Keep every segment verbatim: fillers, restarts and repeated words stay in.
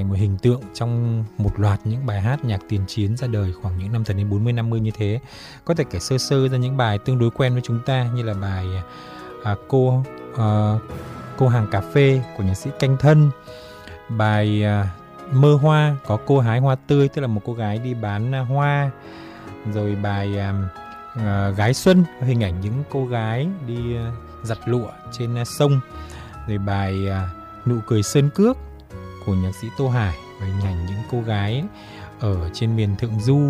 thành một hình tượng trong một loạt những bài hát nhạc tiền chiến ra đời khoảng những năm thập niên bốn mươi năm mươi như thế. Có thể kể sơ sơ ra những bài tương đối quen với chúng ta như là bài à, cô à, cô hàng cà phê của nhạc sĩ Canh Thân, bài à, Mơ Hoa có cô hái hoa tươi, tức là một cô gái đi bán à, hoa, rồi bài à, à, Gái Xuân, hình ảnh những cô gái đi à, giặt lụa trên à, sông, rồi bài à, Nụ cười sơn cước của nhạc sĩ Tô Hải, và hình ảnh những cô gái ở trên miền Thượng Du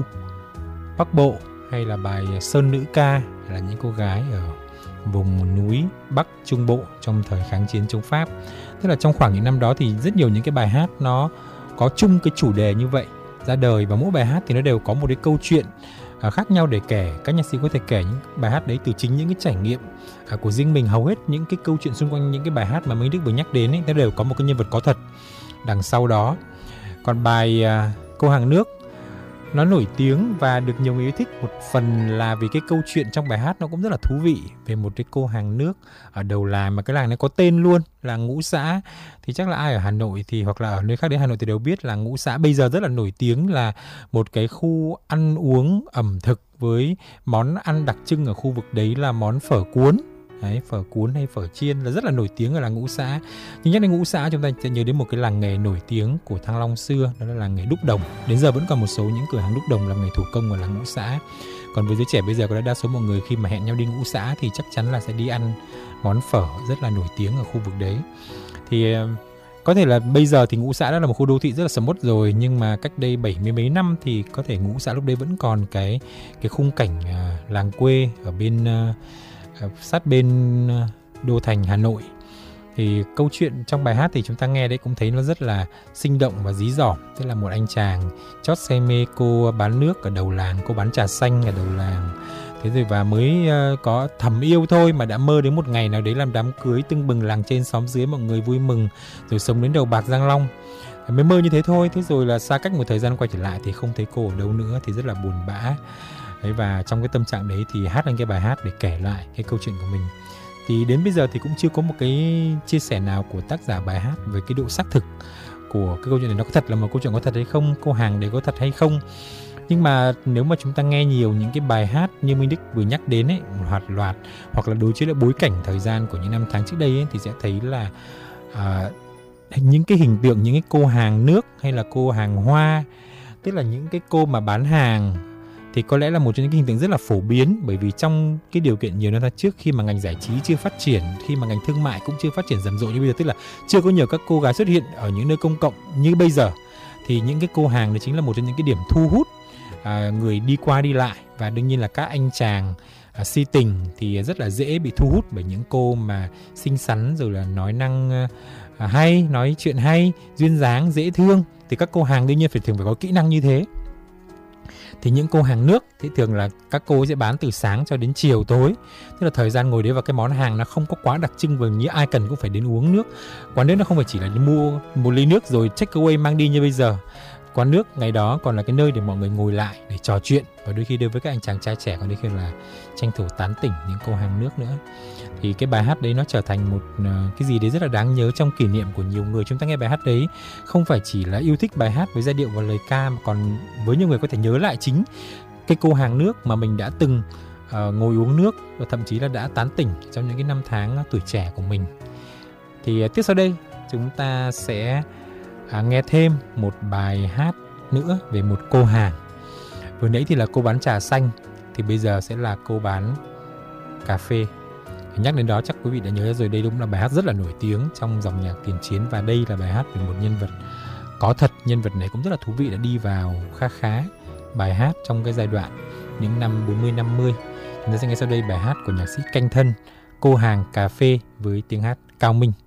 Bắc Bộ, hay là bài Sơn Nữ Ca là những cô gái ở vùng núi Bắc Trung Bộ trong thời kháng chiến chống Pháp. Tức là trong khoảng những năm đó thì rất nhiều những cái bài hát nó có chung cái chủ đề như vậy ra đời, và mỗi bài hát thì nó đều có một cái câu chuyện khác nhau để kể. Các nhạc sĩ có thể kể những bài hát đấy từ chính những cái trải nghiệm của riêng mình. Hầu hết những cái câu chuyện xung quanh những cái bài hát mà Minh Đức vừa nhắc đến ấy, nó đều có một cái nhân vật có thật đằng sau đó. Còn bài à, Cô hàng nước nó nổi tiếng và được nhiều người yêu thích một phần là vì cái câu chuyện trong bài hát nó cũng rất là thú vị, về một cái cô hàng nước ở đầu làng, mà cái làng này có tên luôn là Ngũ Xã. Thì chắc là ai ở Hà Nội thì hoặc là ở nơi khác đến Hà Nội thì đều biết là Ngũ Xã bây giờ rất là nổi tiếng, là một cái khu ăn uống ẩm thực với món ăn đặc trưng ở khu vực đấy là món phở cuốn. Đấy, phở cuốn hay phở chiên là rất là nổi tiếng ở làng Ngũ Xã. Nhưng nhắc đến Ngũ Xã chúng ta sẽ nhớ đến một cái làng nghề nổi tiếng của Thăng Long xưa, đó là làng nghề đúc đồng. Đến giờ vẫn còn một số những cửa hàng đúc đồng làm nghề thủ công ở làng Ngũ Xã. Còn với giới trẻ bây giờ có lẽ đa số mọi người khi mà hẹn nhau đi Ngũ Xã thì chắc chắn là sẽ đi ăn món phở rất là nổi tiếng ở khu vực đấy. Thì có thể là bây giờ thì Ngũ Xã đã là một khu đô thị rất là sầm uất rồi, nhưng mà cách đây bảy mươi mấy năm thì có thể Ngũ Xã lúc đấy vẫn còn cái cái khung cảnh uh, làng quê ở bên uh, sát bên đô thành Hà Nội. Thì câu chuyện trong bài hát thì chúng ta nghe đấy cũng thấy nó rất là sinh động và dí dỏm. Tức là một anh chàng chót say mê cô bán nước ở đầu làng, cô bán trà xanh ở đầu làng. Thế rồi và mới uh, có thầm yêu thôi mà đã mơ đến một ngày nào đấy làm đám cưới tưng bừng, làng trên xóm dưới mọi người vui mừng, rồi sống đến đầu bạc Giang Long. Mới mơ như thế thôi. Thế rồi là xa cách một thời gian quay trở lại thì không thấy cô ở đâu nữa, thì rất là buồn bã. Đấy, và trong cái tâm trạng đấy thì hát lên cái bài hát để kể lại cái câu chuyện của mình. Thì đến bây giờ thì cũng chưa có một cái chia sẻ nào của tác giả bài hát về cái độ xác thực của cái câu chuyện này, nó có thật là một câu chuyện có thật hay không, cô hàng đấy có thật hay không. Nhưng mà nếu mà chúng ta nghe nhiều những cái bài hát như Minh Đức vừa nhắc đến ấy, một loạt loạt, hoặc là đối chiếu lại bối cảnh thời gian của những năm tháng trước đây ấy, thì sẽ thấy là à, những cái hình tượng, những cái cô hàng nước hay là cô hàng hoa, tức là những cái cô mà bán hàng, thì có lẽ là một trong những cái hình tượng rất là phổ biến. Bởi vì trong cái điều kiện nhiều năm ra trước, khi mà ngành giải trí chưa phát triển, khi mà ngành thương mại cũng chưa phát triển rầm rộ như bây giờ, tức là chưa có nhiều các cô gái xuất hiện ở những nơi công cộng như bây giờ, thì những cái cô hàng đấy chính là một trong những cái điểm thu hút à, người đi qua đi lại. Và đương nhiên là các anh chàng à, si tình thì rất là dễ bị thu hút bởi những cô mà xinh xắn, rồi là nói năng à, hay, nói chuyện hay, duyên dáng, dễ thương. Thì các cô hàng đương nhiên phải thường phải có kỹ năng như thế. Thì những cô hàng nước thì thường là các cô sẽ bán từ sáng cho đến chiều tối, tức là thời gian ngồi đấy, và cái món hàng nó không có quá đặc trưng và như ai cần cũng phải đến uống nước. Quán nước nó không phải chỉ là mua một ly nước rồi take away mang đi như bây giờ. Quán nước ngày đó còn là cái nơi để mọi người ngồi lại để trò chuyện, và đôi khi đối với các anh chàng trai trẻ còn đôi khi là tranh thủ tán tỉnh những cô hàng nước nữa. Thì cái bài hát đấy nó trở thành một uh, cái gì đấy rất là đáng nhớ trong kỷ niệm của nhiều người. Chúng ta nghe bài hát đấy không phải chỉ là yêu thích bài hát với giai điệu và lời ca, mà còn với nhiều người có thể nhớ lại chính cái cô hàng nước mà mình đã từng uh, ngồi uống nước, và thậm chí là đã tán tỉnh trong những cái năm tháng tuổi trẻ của mình. Thì uh, tiếp sau đây chúng ta sẽ uh, nghe thêm một bài hát nữa về một cô hàng. Vừa nãy thì là cô bán trà xanh, thì bây giờ sẽ là cô bán cà phê. Nhắc đến đó chắc quý vị đã nhớ rồi, đây đúng là bài hát rất là nổi tiếng trong dòng nhạc tiền chiến, và đây là bài hát về một nhân vật có thật. Nhân vật này cũng rất là thú vị, đã đi vào khá khá bài hát trong cái giai đoạn những năm bốn mươi năm mươi. Chúng ta sẽ nghe sau đây bài hát của nhạc sĩ Canh Thân, Cô hàng cà phê, với tiếng hát Cao Minh.